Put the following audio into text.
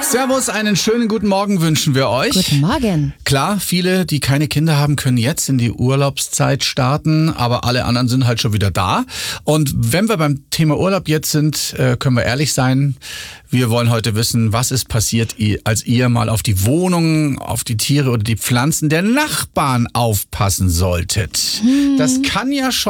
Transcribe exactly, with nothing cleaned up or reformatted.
Servus, einen schönen guten Morgen wünschen wir euch. Guten Morgen. Klar, viele, die keine Kinder haben, können jetzt in die Urlaubszeit starten, aber alle anderen sind halt schon wieder da. Und wenn wir beim Thema Urlaub jetzt sind, können wir ehrlich sein. Wir wollen heute wissen, was ist passiert, als ihr mal auf die Wohnungen, auf die Tiere oder die Pflanzen der Nachbarn aufpassen solltet. Hm. Das kann ja schon